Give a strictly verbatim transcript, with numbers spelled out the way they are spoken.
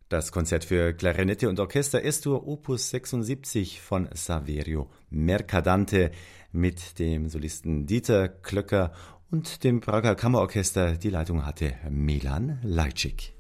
Das Konzert für Klarinette und Orchester Es-Dur Opus sechsundsiebzig von Saverio Mercadante mit dem Solisten Dieter Klöcker und dem Prager Kammerorchester. Die Leitung hatte Milan Lajcik.